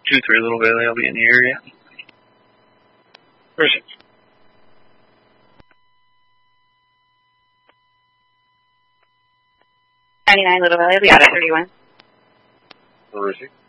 2-3 Little Bailey, I'll be in the area. Where is it? $99 Little Valley, we got it, 31. Where is he?